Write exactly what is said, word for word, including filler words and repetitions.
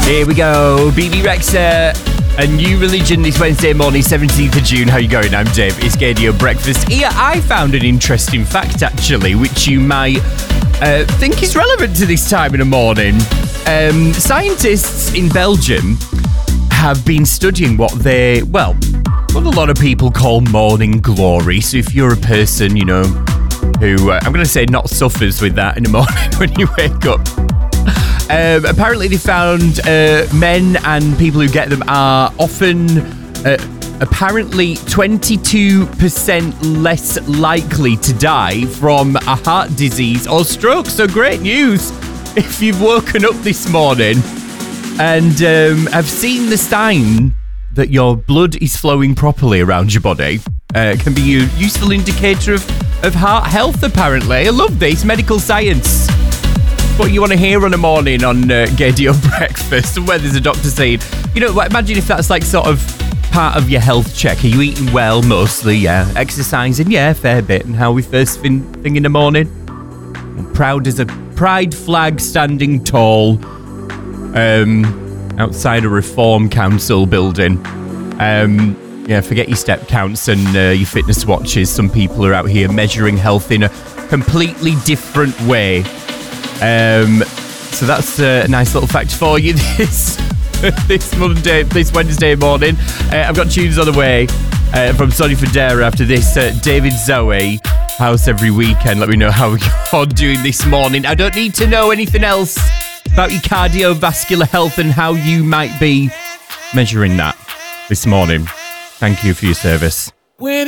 Here we go. B B Rexha, a new religion this Wednesday morning, seventeenth of June. How you going? I'm Dave. It's Gaydio Breakfast. Here, I found an interesting fact, actually, which you might uh, think is relevant to this time in the morning. Um, scientists in Belgium have been studying what they, well, what a lot of people call morning glory. So if you're a person, you know, who, uh, I'm going to say not suffers with that in the morning when you wake up. Um, apparently they found uh, men and people who get them are often uh, apparently twenty-two percent less likely to die from a heart disease or stroke. So great news if you've woken up this morning and um, have seen the sign that your blood is flowing properly around your body. Uh, it can be a useful indicator of, of heart health, apparently. I love this, medical science. What you want to hear on a morning on uh, Gaydio Breakfast, where there's a doctor saying, you know, imagine if that's like sort of part of your health check. Are you eating well mostly? Yeah. Exercising? Yeah, fair bit. And how we first thing, thing in the morning? I'm proud as a pride flag standing tall um, outside a Reform Council building. Um, yeah, forget your step counts and uh, your fitness watches. Some people are out here measuring health in a completely different way. Um, so that's a nice little fact for you this this Monday, this Wednesday morning. Uh, I've got tunes on the way uh, from Sonny Fodera after this. Uh, David Zoe, house every weekend. Let me know how you're doing this morning. I don't need to know anything else about your cardiovascular health and how you might be measuring that this morning. Thank you for your service. When